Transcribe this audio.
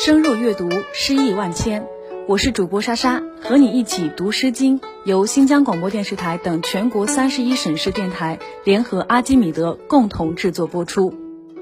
深入阅读，诗意万千。我是主播莎莎，和你一起读诗经，由新疆广播电视台等全国31省市电台联合阿基米德共同制作播出。